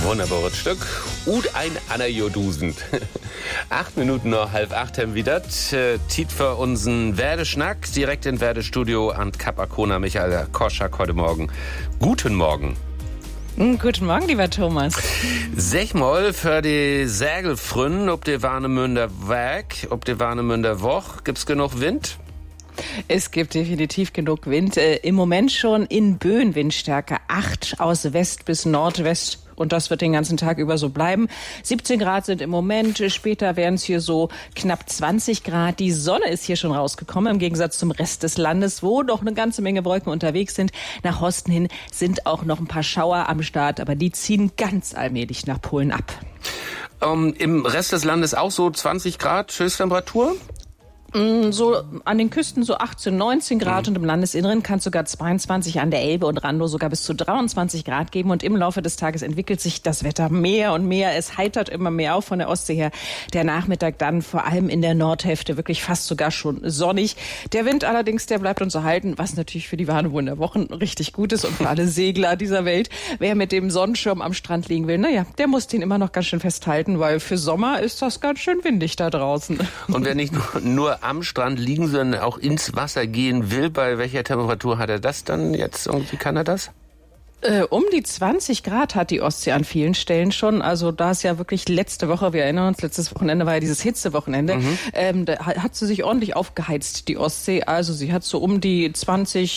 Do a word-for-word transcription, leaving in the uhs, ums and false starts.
Wunderbares Stück. Und ein Anna Jodusend. Acht Minuten noch, halb acht haben wir das. Tiet für unseren Werdeschnack direkt in Werdestudio an Kapakona Michael Koschak heute Morgen. Guten Morgen. Guten Morgen, lieber Thomas. Sech mal für die Sägelfründen, ob die Warnemünder Weg, ob die Warnemünder Woch, gibt's genug Wind? Es gibt definitiv genug Wind. Äh, Im Moment schon in Böen Windstärke acht aus West bis Nordwest. Und das wird den ganzen Tag über so bleiben. siebzehn Grad sind im Moment, später wären es hier so knapp zwanzig Grad. Die Sonne ist hier schon rausgekommen, im Gegensatz zum Rest des Landes, wo noch eine ganze Menge Wolken unterwegs sind. Nach Osten hin sind auch noch ein paar Schauer am Start, aber die ziehen ganz allmählich nach Polen ab. Ähm, Im Rest des Landes auch so zwanzig Grad Höchsttemperatur? So an den Küsten so achtzehn, neunzehn Grad mhm. und im Landesinneren kann es sogar zweiundzwanzig, an der Elbe und Randow sogar bis zu dreiundzwanzig Grad geben. Und im Laufe des Tages entwickelt sich das Wetter mehr und mehr. Es heitert immer mehr auf von der Ostsee her. Der Nachmittag dann vor allem in der Nordhälfte wirklich fast sogar schon sonnig. Der Wind allerdings, der bleibt uns erhalten, was natürlich für die Warnemünder Wochen richtig gut ist und für alle Segler dieser Welt. Wer mit dem Sonnenschirm am Strand liegen will, naja, der muss den immer noch ganz schön festhalten, weil für Sommer ist das ganz schön windig da draußen. Und wer nicht nur, nur am Strand liegen, sondern auch ins Wasser gehen will, bei welcher Temperatur hat er das dann jetzt? Irgendwie kann er das? Äh, um die zwanzig Grad hat die Ostsee an vielen Stellen schon. Also da ist ja wirklich letzte Woche, wir erinnern uns, letztes Wochenende war ja dieses Hitzewochenende, mhm. ähm, da hat sie sich ordentlich aufgeheizt, die Ostsee. Also sie hat so um die zwanzig,